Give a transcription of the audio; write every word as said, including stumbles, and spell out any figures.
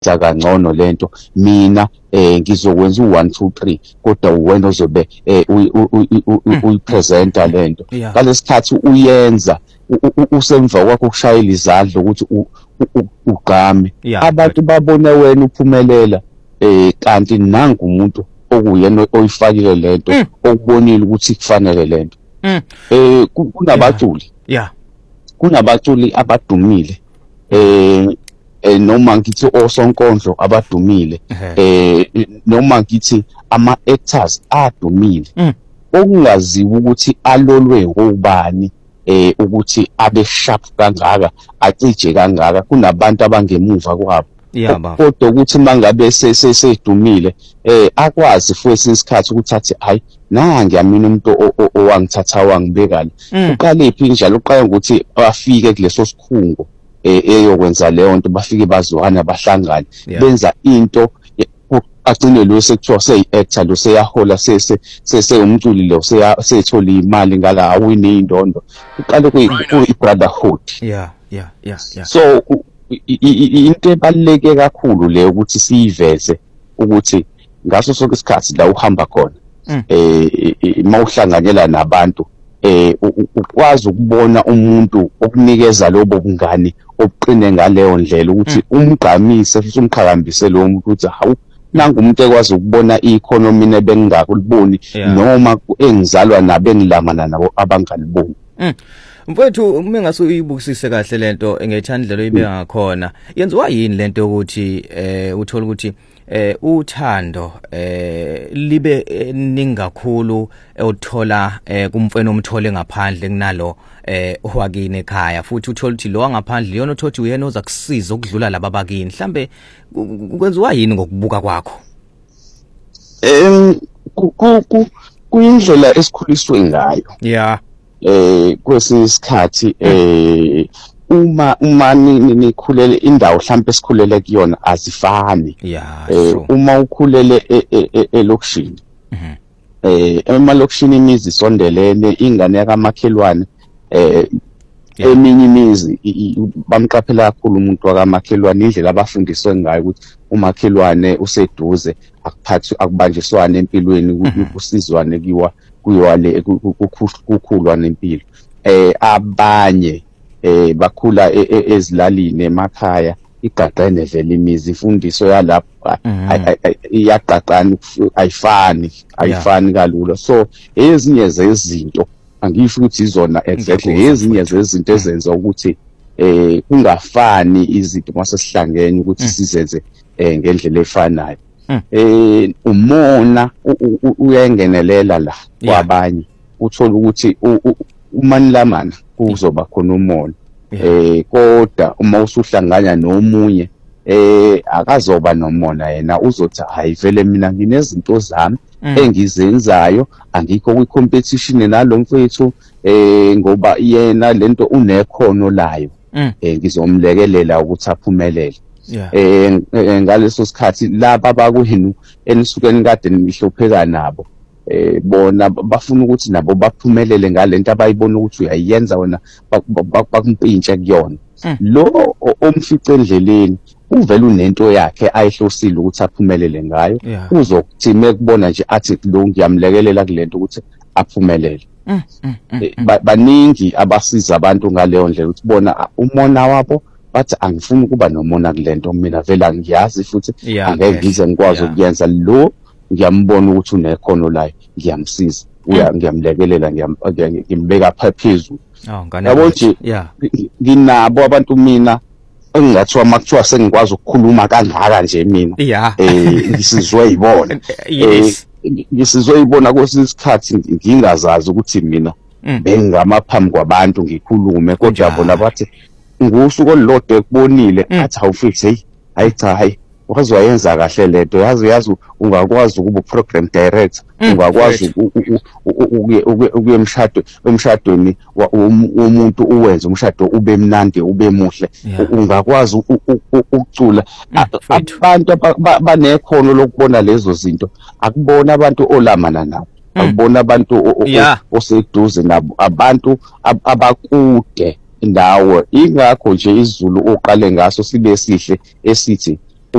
kangcono lento mina eh ngizokwenza u one two three kodwa wena ozobe eh uyipresenta lento ngalesikhathi uyenza usemva kwakho ukushayela izandla ukuthi ugqame abantu babone wena uphumelela eh kanti nangu umuntu okuyena oyifakile lento okubonile ukuthi kufanele lento eh kunabaculi yeah kunabaculi abadumile eh eh noma ngithi osonkondlo abadumile eh noma ngithi ama actors adumile okungaziwa ukuthi alolwe ubani eh ukuthi abe sharp kangaka acije kangaka kunabantu abangemuva kwabo kodwa ukuthi mangabe sesedumile eh akwazi futhi isikhathi ukuthi athi hayi na ngiyamina umuntu owangithatha wangibekala uqale phi njalo uqale ukuthi afike kuleso sikhungo eh eyokwenza leyo nto bafike bazwana bahlangana benza into agcine lo sekuthiwa seyi-actor lo seyahola sese umculi lo sethola imali ngala awine indondo uqale kuyi-brotherhood yeah yeah yeah yeah so into ebaluleke kakhulu le ukuthi siyiveze ukuthi ngaso sonke isikhathi la uhamba khona eh mawuhlanganyela nabantu eh ukwazi ukubona umuntu okunikeza lobo bungani obuqine ngaleyo ndlela ukuthi umgqamise futhi umqhakambise lo muntu ukuthi hawu nangu umuntu ekwazi ukubona i-economy nebengako liboni noma engizalwa nabengilamana nabo abangaliboni. Mfowethu uma ngase uyibukisise kahle lento engeyithandlelo ibeka ngakhona yenziwa yini lento ukuthi eh uthola ukuthi eh uthando eh libe ningakhulu uthola kumfeno umthole ngaphandle kunalo eh owakini ekhaya futhi uthola ukuthi lo wangaphandle yona uthothi uyena oza kusiza ukudlula laba bakini mhlambe kwenziwa yini ngokubuka kwakho? Em ku kuyindlela esikhuliswe ngayo. Yeah. Eh kwesinye isikhathi eh uma uma nikhulele indawo mhlambe esikhulele kuyona azifani yeah uma ukhulele elokishini eh emalokishini imizi isondelene ingane yakamakhelwane eh eminye imizi bamqaphela kakhulu umuntu wakamakhelwane indlela abafundiswe ngayo ukuthi umakhelwane useduze akuphathi akubanjiswane empilweni kusizwane kiwa kuyole kukhulwa nempilo eh abanye eh bakhula ezilalini emakhaya igaqene vele imizi imfundiso yalapha iyaqaqana ayifani ayifani kalula so ezinye zezinto angisho ukuthi izona exactly ezinye zezinto ezenza ukuthi eh kungafani izinto mase sihlangene ukuthi sizenze eh ngendlela efanayo eh umona uyengenelela la kwabanye uthola ukuthi umanilamana kuzoba khona umona eh kodwa uma usuhlanganya nomunye eh akazoba nomona yena uzothi hayi vele mina nginezinto zami engizenzayo angikho kwi competition nalo mfethu eh ngoba yena lento unekhono layo eh ngizomlekelela ukuthi aphumelele eh ngaleso sikhathi laba abakuhinu enisukeni kade nihlopheka nabo eh bona bafuna ukuthi nabo baphumelele ngalento abayibona ukuthi uyayenza wena bakumpintshe kuyona lo omfice endleleni uvela unento yakhe ayihlosile ukuthi aphumelele ngayo uzokuthi mekubona nje athi lo ngiyamlekelela kulento ukuthi aphumelele baningi abasiza abantu ngaleyo ndlela ukuthi bona umona wabo bathi angifuni ukuba nomona kulento mina vela ngiyazi futhi angeke ngize ngikwazi ukuyenza lo ngiyambona ukuthi unekhono layo ngiyamsiza uya ngiyamlekelela ngimbeka phezulu yabo nje nginabo abantu mina engingathiwa makuthiwa sengikwazi ukukhuluma kangaka nje mina eh ngisizwe yibona eh ngisizwe yibona kwesisikhathi ngingazazi ukuthi mina bengamaphambi kwabantu ngikhulume kodwa bona bathi ngusuku olulodwa ekubonile athi awufithi hey hayi cha hayi wazoyenza kahle lento yazi yazi ungakwazi ukuba program director ungakwazi ukuye emshado emshadweni womuntu uwenza umshado ube mnandi ube muhle ungakwazi ukucula abantu banekhono lokubona lezo zinto akubona abantu olamana nabo akubona abantu oseduze nabo abantu abakude ndawo ingakho nje izulu oqale ngaso sibe sihle esithi